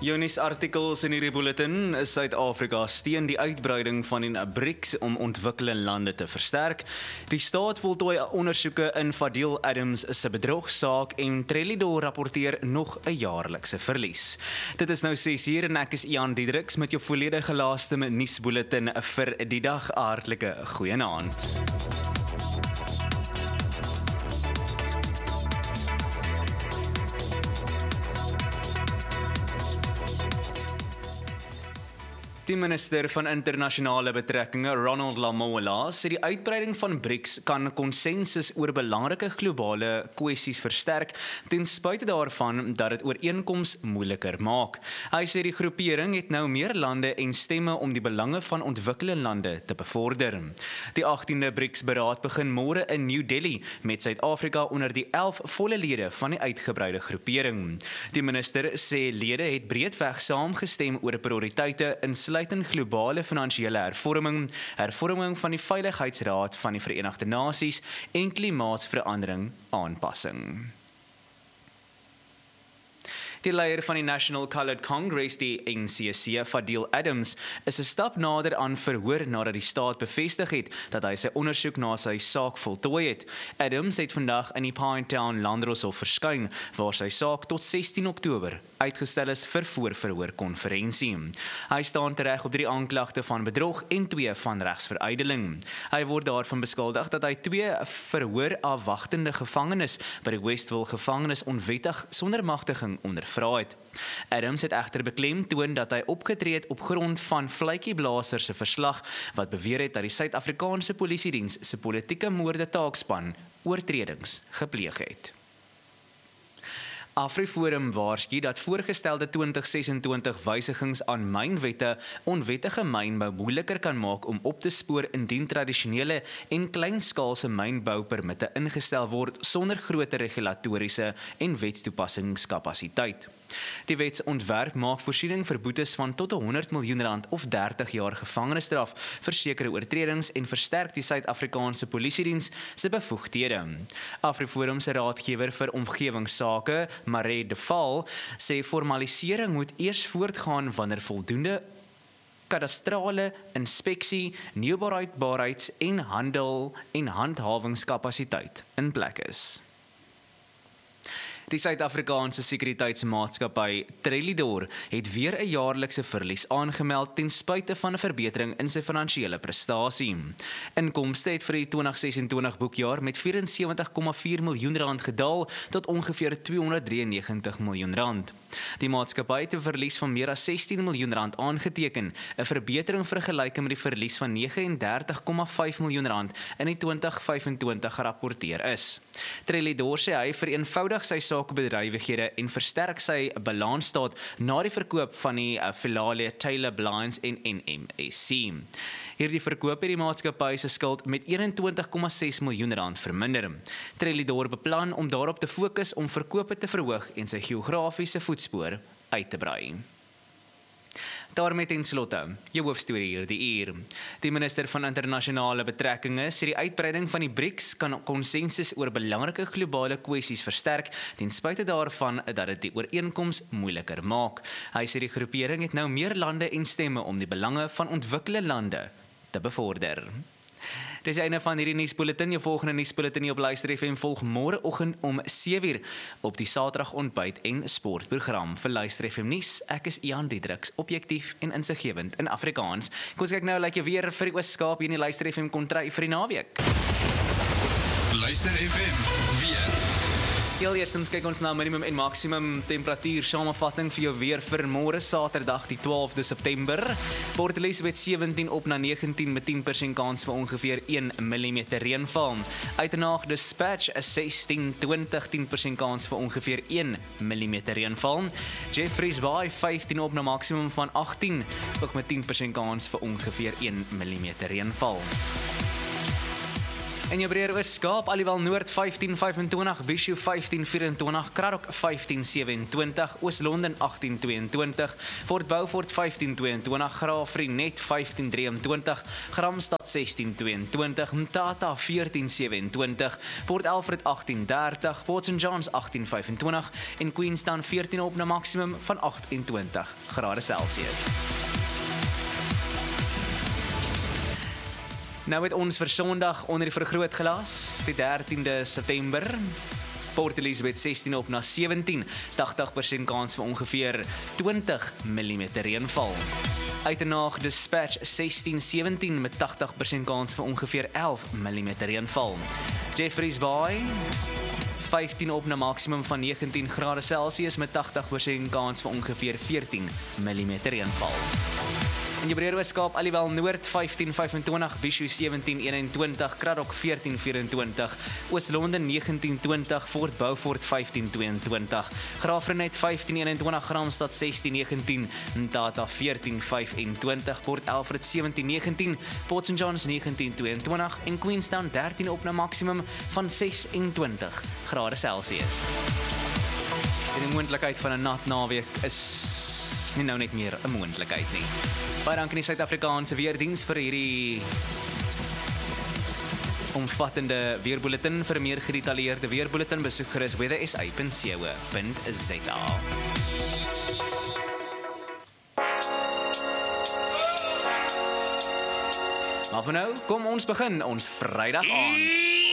Jou nuusartikels in hierdie bulletin is Suid-Afrika steun die uitbreiding van die BRICS om ontwikkelende lande te versterk. Die staat voltooi ondersoeke in Fadil Adams se bedrogsaak en Trellidor rapporteer nog 'n jaarlikse verlies. Dit is nou 6:00 en ek is Ian Diedriks met jou volledige laaste nuusbulletin vir die dag. Hartlike goeienaand. Die minister van internasionale betrekkinge, Ronald Lamola, sê die uitbreiding van BRICS kan konsensus oor belangrike globale kwessies versterk, ten spyte daarvan dat dit ooreenkoms moeiliker maak. Hy sê die groepering het nou meer lande en stemme om die belange van ontwikkelende lande te bevorder. Die 18de BRICS-beraad begin môre in New Delhi met Suid-Afrika onder die 11 volle lede van die uitgebreide groepering. Die minister sê lede het breedweg saamgestem oor prioriteite insluitend globale finansiële hervorming van die Veiligheidsraad van die Verenigde Nasies en klimaatsverandering aanpassing. Die leier van die National Coloured Congress, die NCC, Fadil Adams, is 'n stap nader aan verhoor nadat die staat bevestig het dat hy sy ondersoek na sy saak voltooi het. Adams het vandag in die Pinetown Landdroshof verskyn, waar sy saak tot 16 Oktober uitgestel is vir voorverhoorkonferensie. Hy staan tereg op 3 aanklagte van bedrog en 2 van regsverydeling. Hy word daarvan beskuldig dat hy 2 verhoorafwagtende gevangenes by die Westville gevangenis onwettig sonder magtiging ondervra het. Adams het egter beklemtoon dat hy opgetree het op grond van Fluitjie Blaser se verslag wat beweer het dat die Suid-Afrikaanse Polisiediens se politieke moorde taakspan oortredings gepleeg het. AfriForum waarsku dat voorgestelde 2026 wysigings aan mynwette onwettige mynbou moeiliker kan maak om op te spoor indien tradisionele en kleinskaalse mynboupermitte ingestel word sonder groter regulatoriese en wetstoepassingskapasiteit. Die wetsontwerp maak voorsiening vir boetes van tot R100 miljoen of 30 jaar gevangenisstraf vir sekere oortredings en versterk die Suid-Afrikaanse Polisiediens se bevoegdhede. AfriForum se raadgewer vir omgewingsake, Maree de Val, sê formalisering moet eers voortgaan wanneer voldoende kadastrale inspeksie, nuwbaarheids- en handel- en handhawingskapasiteit in plek is. Die Suid-Afrikaanse sekuriteitsmaatskappy Trellidor het weer 'n jaarlikse verlies aangemeld ten spyte van 'n verbetering in sy finansiële prestasie. Inkomste het vir die 2026 boekjaar met R74,4 miljoen gedaal tot ongeveer R293 miljoen. Die maatskappy het 'n verlies van meer as R16 miljoen aangeteken, 'n verbetering vergelyk met die verlies van R39,5 miljoen in die 2025 gerapporteer is. Trellidor sê hy vereenvoudig sy sakebedrywighede en versterk sy balansstaat na die verkoop van die filiale Taylor Blinds en NMSC. Hierdie verkoop het die maatskappy se skuld met R21,6 miljoen verminder. Trellidor beplan om daarop te fokus om verkope te verhoog en sy geografiese voetspoor uit te brei. Daarmee ten slotte, jou hoofstorie hierdie uur. Die minister van internasionale betrekkinge sê die uitbreiding van die BRICS kan konsensus oor belangrike globale kwessies versterk, ten spyte daarvan dat dit die ooreenkoms moeiliker maak. Hy sê die groepering het nou meer lande en stemme om die belange van ontwikkelende lande te bevorder. Dis die einde van hierdie nuusbulletin. Jou volgende nuusbulletin op Luister FM volg môreoggend om 7:00 op die Saterdag ontbyt en sportprogram vir Luister FM nuus. Ek is Ian Diedriks, objektief en insiggewend in Afrikaans. Kom ons kyk nou like weer vir die Oos-Kaap hier in die Luister FM kontry vir die naweek. Luister FM weer. Heel eerstens kyk ons na minimum en maksimum temperatuur samevatting vir jou weer vir môre Saterdag die 12de September. Port Elizabeth 17 op na 19 met 10% kans vir ongeveer 1 mm reënval. Uitenaag Dispatch 16, 20, 10% kans vir ongeveer 1 mm reënval. Jeffreys Bay 15 op na maksimum van 18, ook met 10% kans vir ongeveer 1 mm reënval. In jou breër Oos-Kaap, Aliwal Noord 15:25, Bhisho 15:24, Kraddock 15:27, Oos-London 18:22, Fort Beaufort 15:22, Graafrenet 15:23, Gramstad 16:22, Mthatha 14:27, Port Alfred 18:30, Port St Johns 18:25 en Queenstown 14 op na maksimum van 28 grade Celsius. Nou met ons vir Sondag onder die vergrootglas, die 13de September. Port Elizabeth 16 op na 17, 80% kans vir ongeveer 20 mm reënval. Uitenaag Dispatch 16-17 met 80% kans vir ongeveer 11 mm reënval. Jeffreys Bay 15 op na maksimum van 19 grade Celsius met 80% kans vir ongeveer 14 mm reënval. In jou breër Oos-Kaap, Aliwal Noord 15:25, Bhisho 17:21, Kraddock 14:24, Oos-London 19:20, Fort Beaufort 15:22, Graafrenet 15:21, Gramstad 16:19, Mthatha 14:25, Port Alfred 17:19, Port St Johns 19:22 en Queenstown 13 op na maksimum van 26 grade Celsius. En die moontlikheid van 'n nat naweek is nie nou net meer 'n moontlikheid nie. Baie dankie aan die Suid-Afrikaanse Weerdiens vir hierdie omvattende weerbulletin. Vir 'n meer gedetailleerde weerbulletin besoek gerus weathersa.co.za. Maar vir nou, kom ons begin ons Vrydag aan.